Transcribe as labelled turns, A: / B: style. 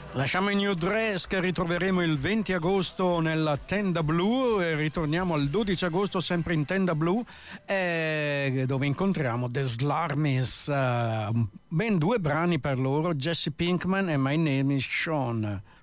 A: Lasciamo i New Dress che ritroveremo il 20 agosto nella Tenda Blu e ritorniamo il 12 agosto sempre in Tenda Blu dove incontriamo The Slarmies, ben due brani per loro, Jesse Pinkman e My Name is Sean.